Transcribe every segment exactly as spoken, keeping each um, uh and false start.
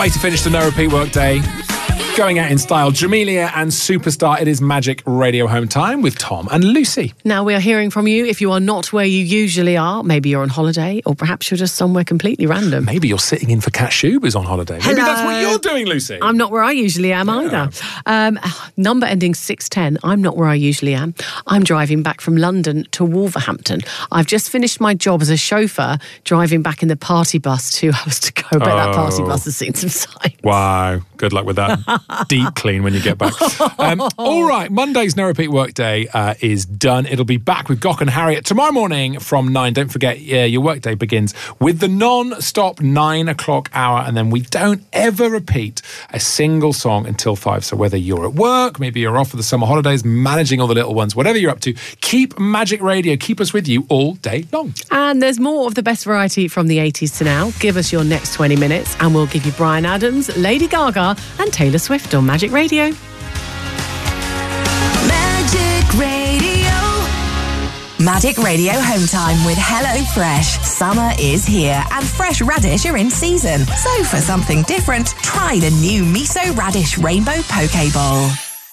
Way to finish the no repeat workday. Going out in style, Jamelia and Superstar. It is Magic Radio Home Time with Tom and Lucy. Now, we are hearing from you. If you are not where you usually are, maybe you're on holiday, or perhaps you're just somewhere completely random. Maybe you're sitting in for Cat Shub who's on holiday. Maybe Hello. that's what you're doing, Lucy. I'm not where I usually am yeah. either. Um, number ending six ten. I'm not where I usually am. I'm driving back from London to Wolverhampton. I've just finished my job as a chauffeur, driving back in the party bus two hours to go. But oh. that party bus has seen some sights. Wow. Good luck with that. Deep clean when you get back. Um, all right, Monday's No Repeat Workday uh, is done. It'll be back with Gok and Harriet tomorrow morning from nine. Don't forget, yeah, your workday begins with the non-stop nine o'clock hour, and then we don't ever repeat a single song until five. So whether you're at work, maybe you're off for the summer holidays, managing all the little ones, whatever you're up to, keep Magic Radio, keep us with you all day long. And there's more of the best variety from the eighties to now. Give us your next twenty minutes and we'll give you Bryan Adams, Lady Gaga and Taylor Swift on Magic Radio. Magic Radio. Magic Radio Home Time with HelloFresh. Summer is here and fresh radish are in season. So for something different, try the new Miso Radish Rainbow Poke Bowl.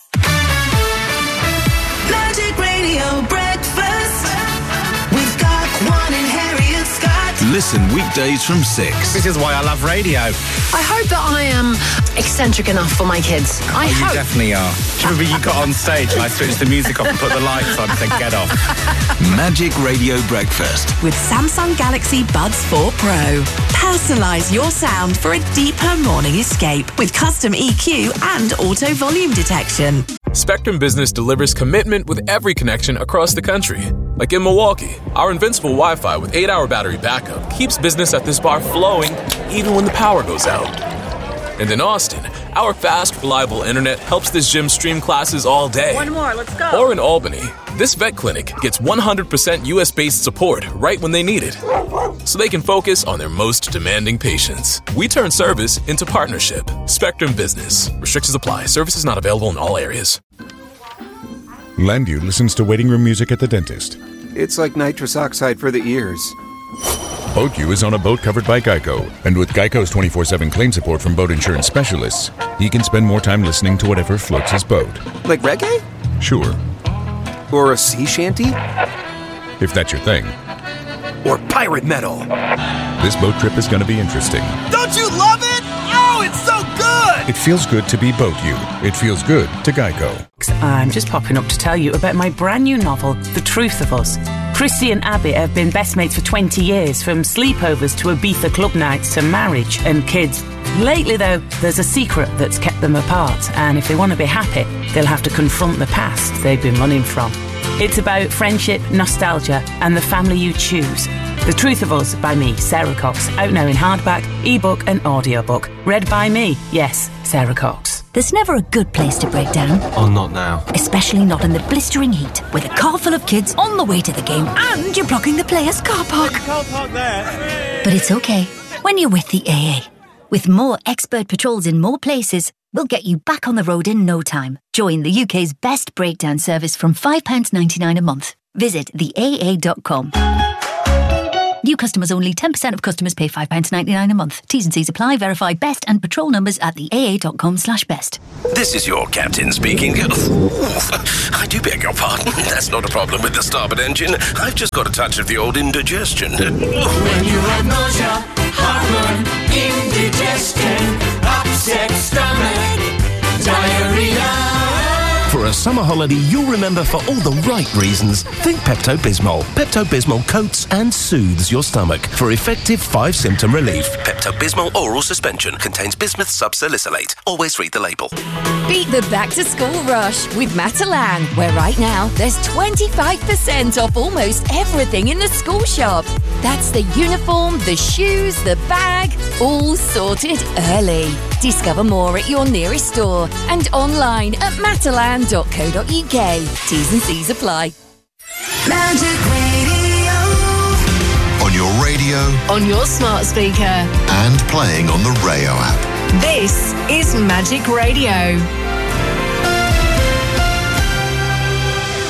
Magic Radio Breakfast with Gok, One and Harriet Scott. Listen weekdays from six. This is why I love radio. I hope that I am eccentric enough for my kids. I oh, hope. You definitely are. Do you remember you got on stage and I switched the music off and put the lights on and said, get off? Magic Radio Breakfast. With Samsung Galaxy Buds four Pro. Personalise your sound for a deeper morning escape with custom E Q and auto volume detection. Spectrum Business delivers commitment with every connection across the country. Like in Milwaukee, our invincible Wi-Fi with eight hour battery backup keeps business at this bar flowing even when the power goes out. And in Austin, our fast, reliable internet helps this gym stream classes all day. One more, let's go. Or in Albany, this vet clinic gets one hundred percent U S-based support right when they need it, so they can focus on their most demanding patients. We turn service into partnership. Spectrum Business. Restrictions apply. Services not available in all areas. Landu listens to waiting room music at the dentist. It's like nitrous oxide for the ears. BoatU is on a boat covered by Geico, and with Geico's twenty-four seven claim support from boat insurance specialists, he can spend more time listening to whatever floats his boat. Like reggae? Sure. Or a sea shanty? If that's your thing. Or pirate metal. This boat trip is going to be interesting. Don't you love it? Oh, it's so good! It feels good to be BoatU. It feels good to Geico. I'm just popping up to tell you about my brand new novel, The Truth of Us. Christy and Abby have been best mates for twenty years, from sleepovers to Ibiza club nights to marriage and kids. Lately, though, there's a secret that's kept them apart, and if they want to be happy, they'll have to confront the past they've been running from. It's about friendship, nostalgia, and the family you choose. The Truth of Us by me, Sarah Cox, out now in hardback, ebook and audiobook. Read by me, yes, Sarah Cox. There's never a good place to break down. Oh, not now. Especially not in the blistering heat, with a car full of kids on the way to the game and you're blocking the players' car park. Car park there. But it's okay when you're with the A A. With more expert patrols in more places, we'll get you back on the road in no time. Join the U K's best breakdown service from five pounds ninety-nine a month. Visit the A A dot com. New customers only. ten percent of customers pay five pounds ninety-nine a month. T's and C's apply. Verify best and patrol numbers at the A A dot com slash best. This is your captain speaking. Ooh, I do beg your pardon. That's not a problem with the starboard engine. I've just got a touch of the old indigestion. When you have nausea, heartburn, indigestion, upset stomach, diarrhea. For a summer holiday you'll remember for all the right reasons, think Pepto-Bismol. Pepto-Bismol coats and soothes your stomach for effective five-symptom relief. Pepto-Bismol oral suspension contains bismuth subsalicylate. Always read the label. Beat the back-to-school rush with Matalan, where right now there's twenty-five percent off almost everything in the school shop. That's the uniform, the shoes, the bag, all sorted early. Discover more at your nearest store and online at matalan dot co dot uk. T's and C's apply. Magic Radio. On your radio. On your smart speaker. And playing on the Rayo app. This is Magic Radio.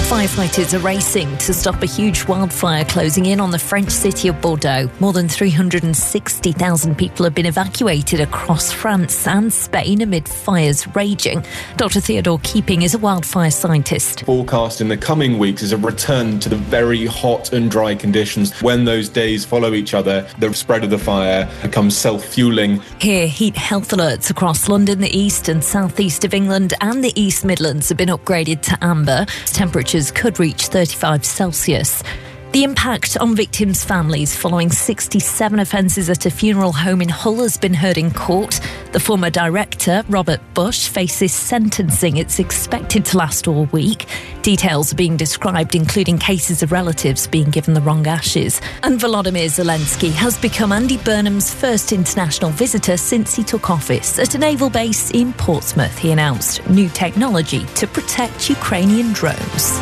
Firefighters are racing to stop a huge wildfire closing in on the French city of Bordeaux. More than three hundred sixty thousand people have been evacuated across France and Spain amid fires raging. Doctor Theodore Keeping is a wildfire scientist. Forecast in the coming weeks is a return to the very hot and dry conditions. When those days follow each other, the spread of the fire becomes self-fueling. Here, heat health alerts across London, the east and southeast of England and the East Midlands have been upgraded to amber. Temperatures could reach thirty-five Celsius. The impact on victims' families following sixty-seven offences at a funeral home in Hull has been heard in court. The former director, Robert Bush, faces sentencing. It's expected to last all week. Details are being described, including cases of relatives being given the wrong ashes. And Volodymyr Zelensky has become Andy Burnham's first international visitor since he took office. At a naval base in Portsmouth, he announced new technology to protect Ukrainian drones.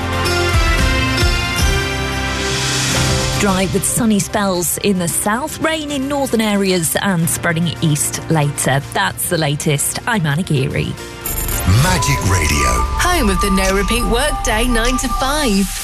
Dry with sunny spells in the south, rain in northern areas and spreading east later. That's the latest. I'm Anna Geary. Magic Radio. Home of the no repeat workday nine to five.